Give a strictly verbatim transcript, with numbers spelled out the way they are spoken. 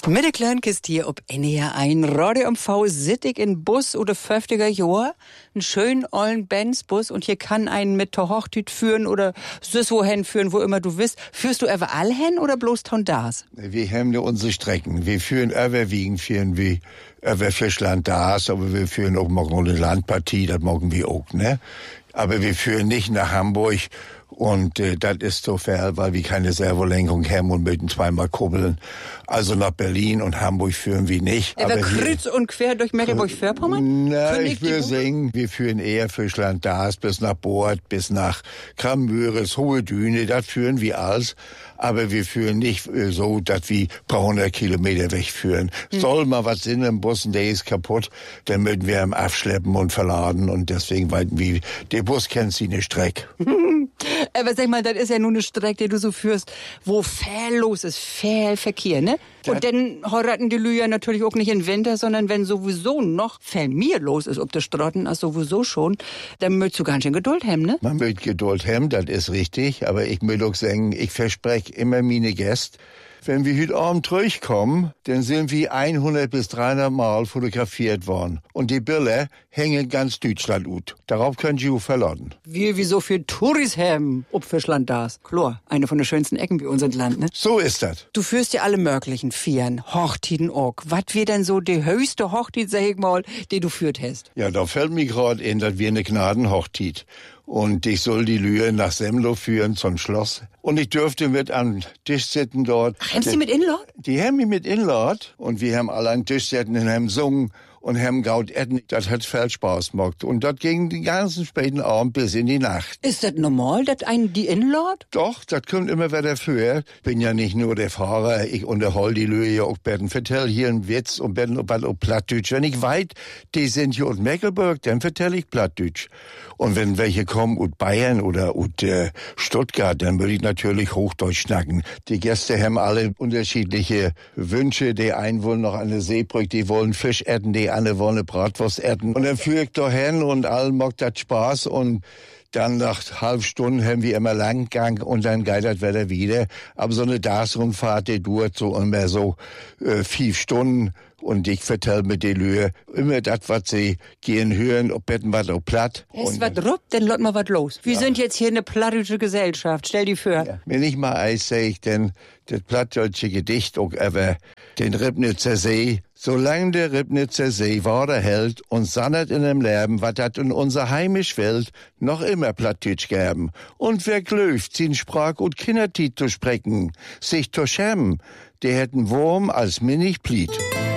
Mit der kleinen Kiste hier, ob N E ein Radio M V sittig in Bus oder fünfziger Jahr, einen schönen ollen Benz-Bus und hier kann einen mit zur Hochtüt führen oder süß wohin führen, wo immer du willst. Führst du überall hin oder bloß ton das? Wir haben nur unsere Strecken. Wir führen überwiegend, führen wir über Fischland das, aber wir führen auch mal eine Landpartie, das mögen wir auch, ne? Aber wir führen nicht nach Hamburg. Und äh, das ist so fair, weil wir keine Servolenkung haben und müssen zweimal kurbeln. Also nach Berlin und Hamburg führen wir nicht. Aber kreuz und quer durch Mecklenburg-Vorpommern? Na, ich würde sagen, wir führen eher Fischland das bis nach Bord, bis nach Kramöres, Hohe Düne, das führen wir alles. Aber wir führen nicht äh, so, dass wir ein paar hundert Kilometer wegführen. Hm. Soll mal was in dem Bus und der ist kaputt, dann müssen wir ihn abschleppen und verladen. Und deswegen weiten wir, der Bus kennt sie eine Strecke. Aber sag mal, das ist ja nur eine Strecke, die du so führst, wo viel los ist, viel Verkehr, ne? Das und dann heiraten die Lüger natürlich auch nicht im Winter, sondern wenn sowieso noch viel mehr los ist auf der Straßen, als sowieso schon, dann möchtest du ganz schön Geduld haben, ne? Man möchte Geduld haben, das ist richtig, aber ich will auch sagen, ich verspreche immer meine Gäste, wenn wir heute Abend zurückkommen, dann sind wir hundert bis dreihundert Mal fotografiert worden. Und die Bilder hängen ganz Deutschland ut. Darauf könnt ihr verladen. Wir wie so viel Touris haben, ob Fischland das. Klar, eine von den schönsten Ecken bei unserem Land, ne? So ist das. Du führst ja alle möglichen Vieren, Hochtiden auch. Was wir denn so die höchste Hochtit, sag ich mal, die du führt hast? Ja, da fällt mir gerade in, dass wir eine Gnadenhochtit. Und ich soll die Lühe nach Semlo führen zum Schloss. Und ich dürfte mit am Tisch sitzen dort. Ach, haben Sie mit Inlord? Die haben mich mit Inlord. Und wir haben alle am Tisch sitzen und haben gesungen und haben gaut essen. Das hat viel Spaß gemacht. Und das ging den ganzen späten Abend bis in die Nacht. Ist das normal, dass ein die Inlord? Doch, das kommt immer wieder vor. Bin ja nicht nur der Fahrer, ich unterhol die Lühe ja auch betten. Vertell hier einen Witz und betten was auf Plattdeutsch. Wenn ich weit, die sind hier aus Mecklenburg, dann vertell ich Plattdeutsch. Und wenn welche kommen aus Bayern oder aus äh, Stuttgart, dann würde ich natürlich Hochdeutsch schnacken. Die Gäste haben alle unterschiedliche Wünsche. Die einen wollen noch eine Seebrücke, die wollen Fisch essen, die anderen wollen eine Bratwurst essen. Und dann führe ich da hin und allen macht das Spaß und dann nach halb Stunden haben wir immer Langgang und dann geht das wieder wieder. Aber so eine Dasrundfahrt, die dauert so immer so äh, fünf Stunden. Und ich vertell mit den Lühe immer das, was sie gehen hören, ob betten was auch platt. Ist was rupp, dann lot mal was los. Wir ja. sind jetzt hier eine plattdeutsche Gesellschaft, stell dir vor. Ja. Wenn ich mal eins sag ich, denn das plattdeutsche Gedicht auch aber den Ribnitzer See. Solange der Ribnitzer See Wasser hält und sannert in dem Leben, was hat in unser heimisch Welt noch immer Plattdeutsch geben. Und wer glöft, sin Sprach und Kindertit zu sprechen, sich zu schämen, der hätten Wurm als Minnig pliet.